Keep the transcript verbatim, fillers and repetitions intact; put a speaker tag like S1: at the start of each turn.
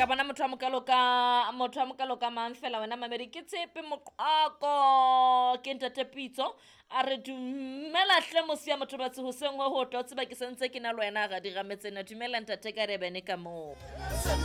S1: ka bona motho a mokalo ka motho a mokalo ka mang fela wena mamedi ke Tshepe Moqwako ke ntate Pitso a re dumela hle mosia motho ba tse ho sengwe ho tlo tseba ke sentse ke na le wena ga di gametsena dumela ntate ka re bene ka mo